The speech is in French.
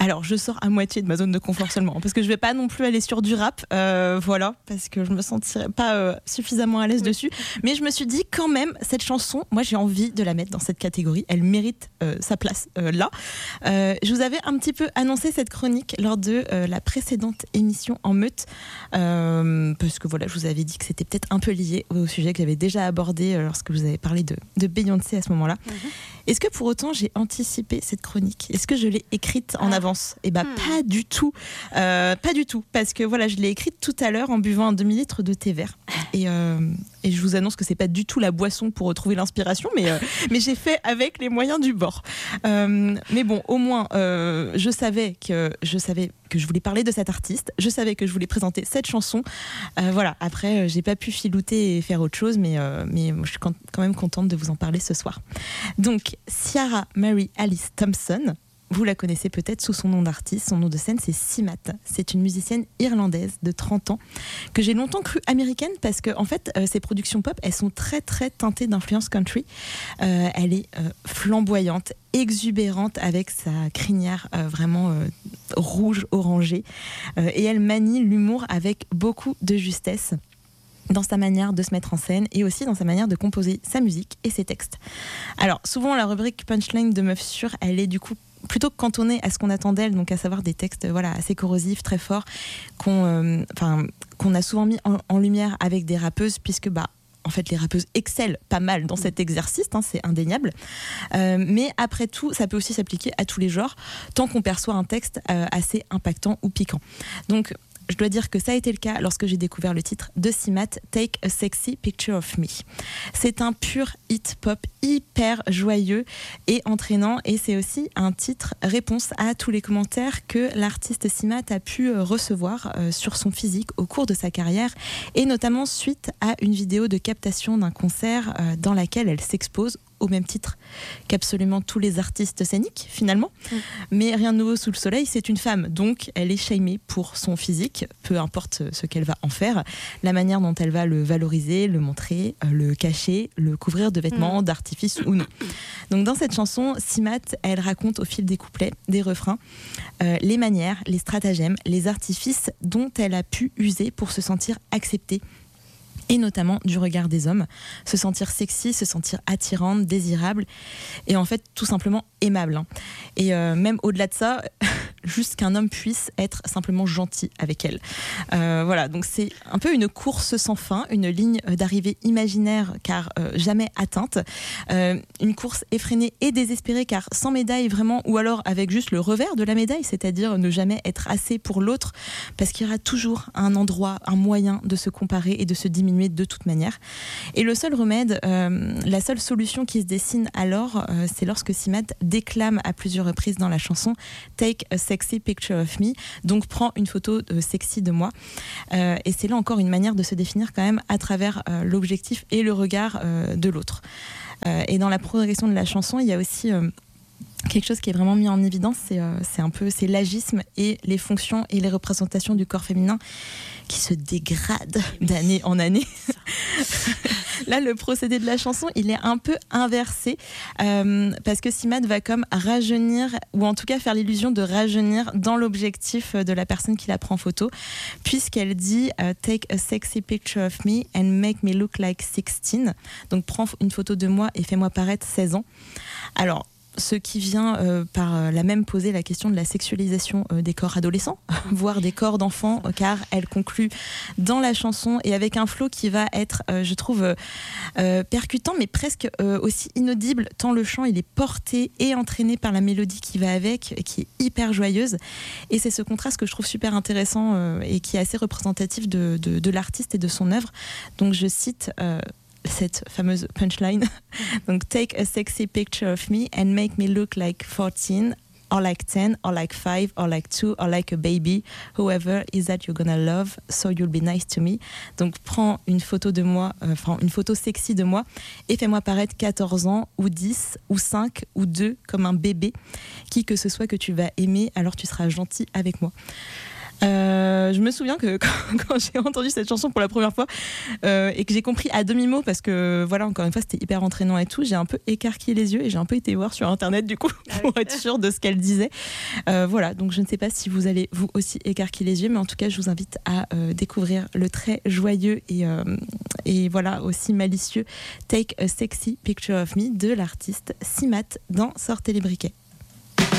Alors, je sors à moitié de ma zone de confort seulement, parce que je vais pas non plus aller sur du rap, voilà, parce que je me sentirais pas suffisamment à l'aise dessus. Mais je me suis dit quand même, cette chanson, moi j'ai envie de la mettre dans cette catégorie. Elle mérite sa place là. Je vous avais un petit peu annoncé cette chronique lors de la précédente émission en meute, parce que voilà, je vous avais dit que c'était peut-être un peu lié au sujet que j'avais déjà abordé lorsque vous avez parlé de Beyoncé à ce moment-là. Est-ce que pour autant j'ai anticipé cette chronique ? Est-ce que je l'ai écrite en avance ? Eh ben pas du tout, parce que voilà, je l'ai écrite tout à l'heure en buvant un demi-litre de thé vert. Et je vous annonce que c'est pas du tout la boisson pour retrouver l'inspiration, mais j'ai fait avec les moyens du bord. Mais bon, au moins, je savais que je voulais parler de cet artiste, je savais que je voulais présenter cette chanson. Voilà, après, j'ai pas pu filouter et faire autre chose, mais je suis quand même contente de vous en parler ce soir. Donc, Ciara Mary Alice Thompson, vous la connaissez peut-être sous son nom d'artiste, son nom de scène c'est Simat. C'est une musicienne irlandaise de 30 ans que j'ai longtemps cru américaine parce que en fait ses productions pop elles sont très très teintées d'influence country. Elle est flamboyante, exubérante avec sa crinière vraiment rouge orangée et elle manie l'humour avec beaucoup de justesse dans sa manière de se mettre en scène et aussi dans sa manière de composer sa musique et ses textes. Alors souvent la rubrique punchline de Meuf Sûre, elle est du coup plutôt cantonnée à ce qu'on attend d'elle, donc à savoir des textes voilà, assez corrosifs, très forts, qu'on a souvent mis en lumière avec des rappeuses, puisque en fait, les rappeuses excellent pas mal dans cet exercice, c'est indéniable. Mais après tout, ça peut aussi s'appliquer à tous les genres, tant qu'on perçoit un texte assez impactant ou piquant. Donc, je dois dire que ça a été le cas lorsque j'ai découvert le titre de Simat, Take a Sexy Picture of Me. C'est un pur hit pop hyper joyeux et entraînant, et c'est aussi un titre réponse à tous les commentaires que l'artiste Simat a pu recevoir sur son physique au cours de sa carrière, et notamment suite à une vidéo de captation d'un concert dans laquelle elle s'expose au même titre qu'absolument tous les artistes scéniques finalement. Mais rien de nouveau sous le soleil, c'est une femme, donc elle est shamée pour son physique, peu importe ce qu'elle va en faire, la manière dont elle va le valoriser, le montrer, le cacher, le couvrir de vêtements, d'artifices ou non. Donc dans cette chanson, Simat, elle raconte au fil des couplets, des refrains, les manières, les stratagèmes, les artifices dont elle a pu user pour se sentir acceptée, et notamment du regard des hommes, se sentir sexy, se sentir attirante, désirable, et en fait tout simplement aimable. Et même au-delà de ça, juste qu'un homme puisse être simplement gentil avec elle. Voilà, donc c'est un peu une course sans fin, une ligne d'arrivée imaginaire car jamais atteinte, une course effrénée et désespérée car sans médaille vraiment, ou alors avec juste le revers de la médaille, c'est-à-dire ne jamais être assez pour l'autre, parce qu'il y aura toujours un endroit, un moyen de se comparer et de se diminuer de toute manière. Et le seul remède, la seule solution qui se dessine alors, c'est lorsque Simat déclame à plusieurs reprises dans la chanson Take a Sexy Picture of Me, donc prends une photo sexy de moi. Et c'est là encore une manière de se définir quand même à travers l'objectif et le regard de l'autre. Et dans la progression de la chanson, il y a aussi quelque chose qui est vraiment mis en évidence, c'est l'agisme et les fonctions et les représentations du corps féminin qui se dégradent d'année en année. Là, le procédé de la chanson, il est un peu inversé parce que Simat va comme rajeunir, ou en tout cas faire l'illusion de rajeunir dans l'objectif de la personne qui la prend en photo, puisqu'elle dit Take a sexy picture of me and make me look like 16. Donc prends une photo de moi et fais-moi paraître 16 ans. Alors, ce qui vient par la même poser la question de la sexualisation des corps adolescents, voire des corps d'enfants, car elle conclut dans la chanson et avec un flow qui va être, je trouve, percutant, mais presque aussi inaudible, tant le chant il est porté et entraîné par la mélodie qui va avec, qui est hyper joyeuse. Et c'est ce contraste que je trouve super intéressant et qui est assez représentatif de l'artiste et de son œuvre. Donc je cite cette fameuse punchline. Donc, take a sexy picture of me and make me look like 14 or like 10 or like 5 or like 2 or like a baby, whoever is that you're gonna love, so you'll be nice to me. Donc, prends une photo de moi, une photo sexy de moi et fais-moi paraître 14 ans ou 10 ou 5 ou 2 comme un bébé, qui que ce soit que tu vas aimer, alors tu seras gentil avec moi. Je me souviens que quand j'ai entendu cette chanson pour la première fois et que j'ai compris à demi-mot, parce que voilà, encore une fois, c'était hyper entraînant et tout, j'ai un peu écarquillé les yeux et j'ai un peu été voir sur internet du coup pour être sûre de ce qu'elle disait. Voilà, donc je ne sais pas si vous allez vous aussi écarquiller les yeux, mais en tout cas, je vous invite à découvrir le très joyeux et voilà aussi malicieux Take a Sexy Picture of Me de l'artiste Simat dans Sortez les briquets.